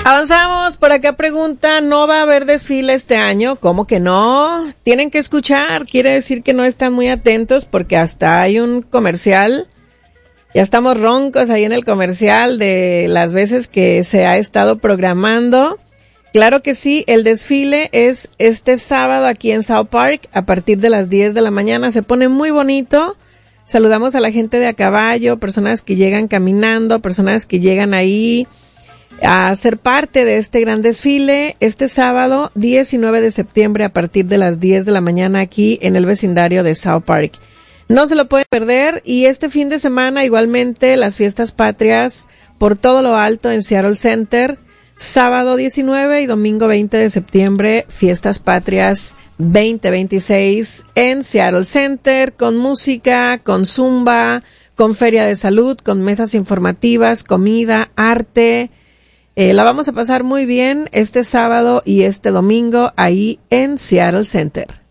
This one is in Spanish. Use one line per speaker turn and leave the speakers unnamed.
Avanzamos, por acá pregunta, ¿no va a haber desfile este año? ¿Cómo que no? Tienen que escuchar, quiere decir que no están muy atentos porque hasta hay un comercial, ya estamos roncos ahí en el comercial de las veces que se ha estado programando. Claro que sí, el desfile es este sábado aquí en South Park a partir de las 10 de la mañana, se pone muy bonito. Saludamos a la gente de a caballo, personas que llegan caminando, personas que llegan ahí a ser parte de este gran desfile este sábado 19 de septiembre a partir de las 10 de la mañana aquí en el vecindario de South Park. No se lo pueden perder y este fin de semana igualmente las fiestas patrias por todo lo alto en Seattle Center, sábado 19 y domingo 20 de septiembre, fiestas patrias 2026 en Seattle Center con música, con zumba, con feria de salud, con mesas informativas, comida, arte. La vamos a pasar muy bien este sábado y este domingo ahí en Seattle Center.